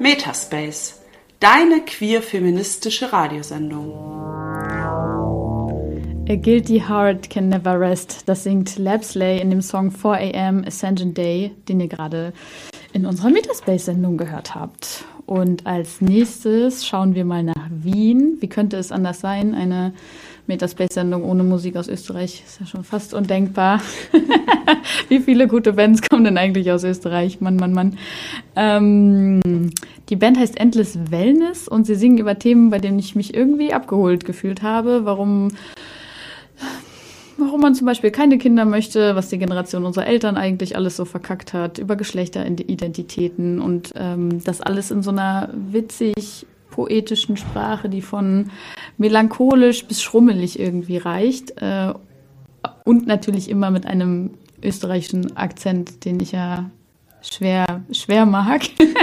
Metaspace, deine queer-feministische Radiosendung. A guilty heart can never rest. Das singt Lapsley in dem Song 4 a.m. Ascension Day, den ihr gerade in unserer Metaspace-Sendung gehört habt. Und als nächstes schauen wir mal nach Wien. Wie könnte es anders sein? Eine Metaspace-Sendung ohne Musik aus Österreich ist ja schon fast undenkbar. Wie viele gute Bands kommen denn eigentlich aus Österreich? Mann. Die Band heißt Endless Wellness und sie singen über Themen, bei denen ich mich irgendwie abgeholt gefühlt habe. Warum man zum Beispiel keine Kinder möchte, was die Generation unserer Eltern eigentlich alles so verkackt hat, über Geschlechteridentitäten und das alles in so einer witzig poetischen Sprache, die von melancholisch bis schrummelig irgendwie reicht und natürlich immer mit einem österreichischen Akzent, den ich ja schwer mag.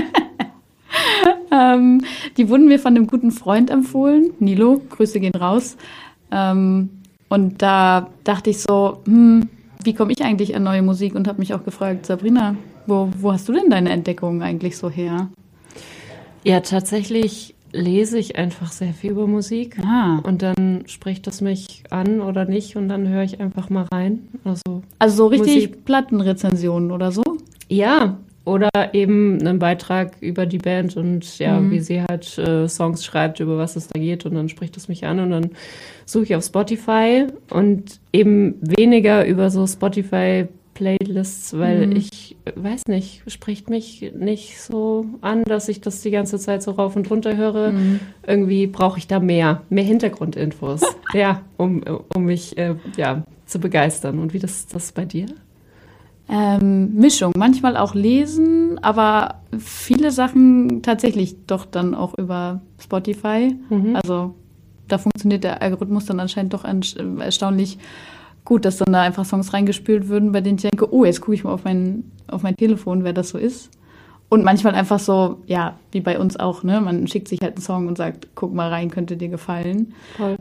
Die wurden mir von einem guten Freund empfohlen, Nilo, Grüße gehen raus. Und da dachte ich so, wie komme ich eigentlich an neue Musik? Und habe mich auch gefragt, Sabrina, wo hast du denn deine Entdeckungen eigentlich so her? Ja, tatsächlich lese ich einfach sehr viel über Musik. Und dann spricht das mich an oder nicht und dann höre ich einfach mal rein. Also so richtig Plattenrezensionen oder so? Ja, oder eben einen Beitrag über die Band und wie sie halt Songs schreibt, über was es da geht und dann spricht es mich an und dann suche ich auf Spotify und eben weniger über so Spotify-Playlists, weil ich weiß nicht, spricht mich nicht so an, dass ich das die ganze Zeit so rauf und runter höre. Irgendwie brauche ich da mehr Hintergrundinfos, um mich zu begeistern. Und wie ist das bei dir? Mischung, manchmal auch lesen, aber viele Sachen tatsächlich doch dann auch über Spotify. Also da funktioniert der Algorithmus dann anscheinend doch erstaunlich gut, dass dann da einfach Songs reingespült würden, bei denen ich denke, jetzt gucke ich mal auf mein Telefon, wer das so ist. Und manchmal einfach so, wie bei uns auch, ne? Man schickt sich halt einen Song und sagt, guck mal rein, könnte dir gefallen. Toll.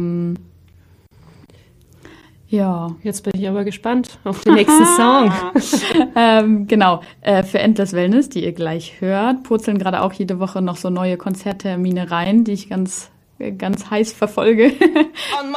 Ja. Jetzt bin ich aber gespannt auf den nächsten Song. Genau, für Endless Wellness, die ihr gleich hört, purzeln gerade auch jede Woche noch so neue Konzerttermine rein, die ich ganz heiß verfolge.